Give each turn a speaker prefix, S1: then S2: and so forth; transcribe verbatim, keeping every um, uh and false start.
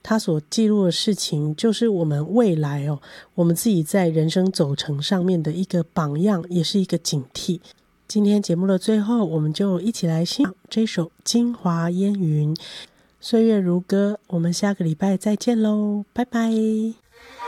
S1: 他所记录的事情就是我们未来哦，我们自己在人生走程上面的一个榜样，也是一个警惕。今天节目的最后，我们就一起来欣赏这首京华烟云，岁月如歌。我们下个礼拜再见喽，拜拜。